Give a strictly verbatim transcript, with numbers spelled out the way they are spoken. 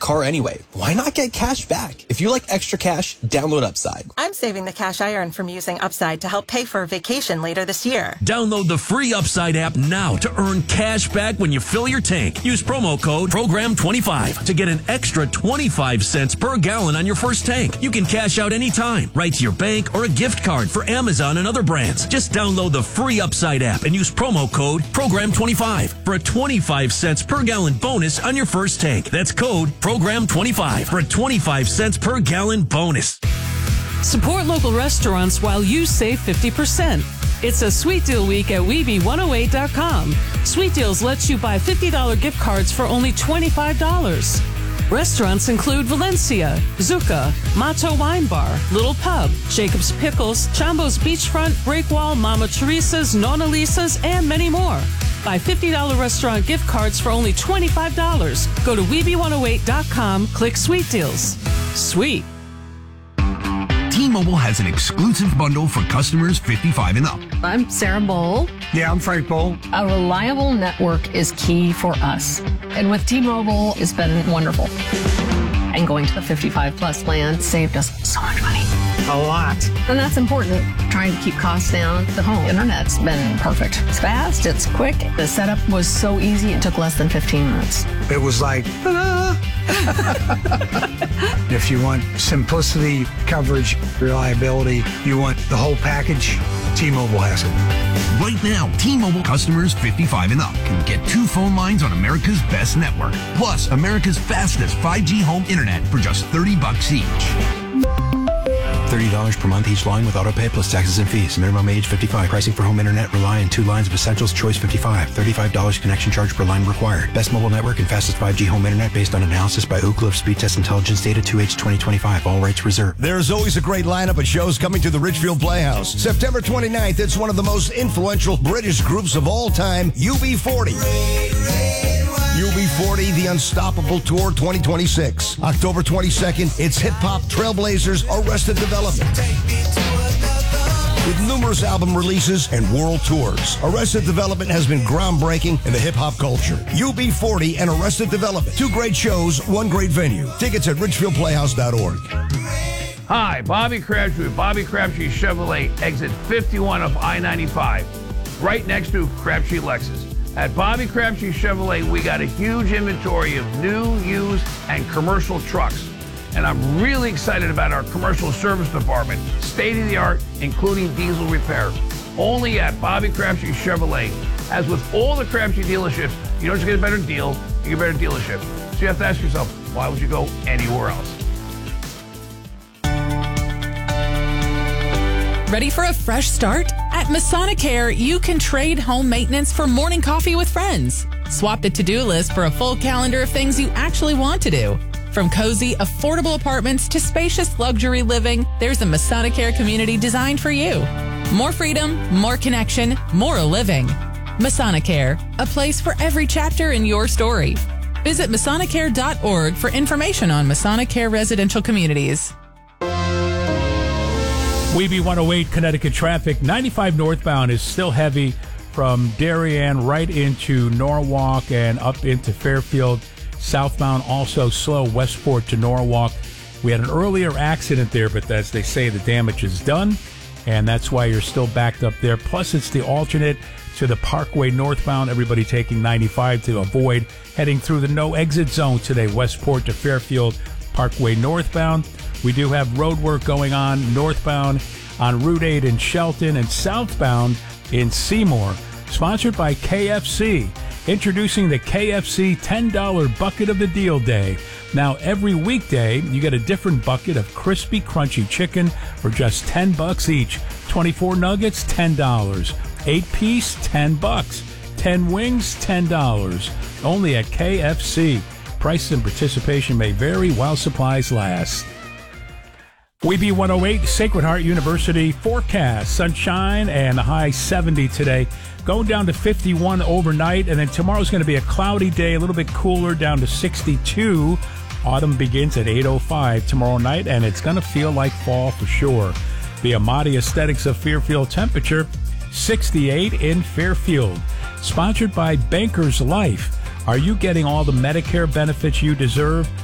car anyway. Why not get cash back? If you like extra cash, download Upside. I'm saving the cash I earn from using Upside to help pay for a vacation later this year. Download the free Upside app now to earn cash back when you fill your tank. Use promo code program twenty-five to get an extra twenty-five cents per gallon on your first tank. You can cash out anytime, right to your bank or a gift card for Amazon and other brands. Just download the free Upside app and use promo code program twenty-five for a twenty-five cents per gallon bonus on your first tank. That's code program twenty-five for a twenty-five cents per gallon bonus. Support local restaurants while you save fifty percent. It's a Sweet Deal Week at Weeby one oh eight dot com. Sweet Deals lets you buy fifty dollars gift cards for only twenty-five dollars. Restaurants include Valencia, Zucca, Mato Wine Bar, Little Pub, Jacob's Pickles, Chambo's Beachfront, Breakwall, Mama Teresa's, Nona Lisa's, and many more. Buy fifty dollars restaurant gift cards for only twenty-five dollars. Go to Weeby one oh eight dot com, click Sweet Deals. Sweet. T-Mobile has an exclusive bundle for customers fifty-five and up. I'm Sarah Bowl. Yeah, I'm Frank Bowl. A reliable network is key for us. And with T-Mobile, it's been wonderful. And going to the fifty-five plus plan saved us so much money. A lot. And that's important. Trying to keep costs down. The home internet's been perfect. It's fast, it's quick. The setup was so easy, it took less than fifteen minutes. It was like, ah. If you want simplicity, coverage, reliability, you want the whole package, T-Mobile has it. Right now, T-Mobile customers fifty-five and up can get two phone lines on America's best network, plus America's fastest five G home internet for just thirty bucks each. thirty dollars per month each line with autopay plus taxes and fees. Minimum age fifty-five. Pricing for home internet rely on two lines of Essentials Choice fifty-five. thirty-five dollars connection charge per line required. Best mobile network and fastest five G home internet based on analysis by Ookla of Speed Test Intelligence Data two H twenty twenty-five. All rights reserved. There's always a great lineup of shows coming to the Richfield Playhouse. September twenty-ninth, it's one of the most influential British groups of all time, U B forty. U B forty, The Unstoppable Tour twenty twenty-six. October twenty-second, it's hip-hop trailblazers Arrested Development. With numerous album releases and world tours, Arrested Development has been groundbreaking in the hip-hop culture. U B forty and Arrested Development. Two great shows, one great venue. Tickets at richfield playhouse dot org. Hi, Bobby Crabtree with Bobby Crabtree Chevrolet, exit fifty-one of I ninety-five, right next to Crabtree Lexus. At Bobby Crabtree Chevrolet, we got a huge inventory of new, used, and commercial trucks. And I'm really excited about our commercial service department, state-of-the-art, including diesel repair. Only at Bobby Crabtree Chevrolet. As with all the Crabtree dealerships, you don't just get a better deal, you get a better dealership. So you have to ask yourself, why would you go anywhere else? Ready for a fresh start? At Masonicare, you can trade home maintenance for morning coffee with friends. Swap the to-do list for a full calendar of things you actually want to do. From cozy, affordable apartments to spacious luxury living, there's a Masonicare community designed for you. More freedom, more connection, more living. Masonicare, a place for every chapter in your story. Visit Masonicare dot org for information on Masonicare residential communities. Weeby one oh eight Connecticut traffic. ninety-five northbound is still heavy from Darien right into Norwalk and up into Fairfield. Southbound also slow Westport to Norwalk. We had an earlier accident there, but as they say, the damage is done, and that's why you're still backed up there. Plus, it's the alternate to the Parkway northbound. Everybody taking ninety-five to avoid heading through the no exit zone today. Westport to Fairfield, Parkway northbound. We do have road work going on northbound on Route eight in Shelton and southbound in Seymour. Sponsored by K F C. Introducing the K F C ten dollar Bucket of the Deal Day. Now, every weekday, you get a different bucket of crispy, crunchy chicken for just ten bucks each. twenty-four nuggets, ten dollars. eight piece, ten bucks. ten wings, ten dollars. Only at K F C. Prices and participation may vary while supplies last. Weeby one oh eight, Sacred Heart University forecast. Sunshine and a high seventy today. Going down to fifty-one overnight, and then tomorrow's going to be a cloudy day, a little bit cooler, down to sixty-two. Autumn begins at eight oh five tomorrow night, and it's going to feel like fall for sure. The Amati Aesthetics of Fairfield temperature, sixty-eight in Fairfield. Sponsored by Bankers Life. Are you getting all the Medicare benefits you deserve?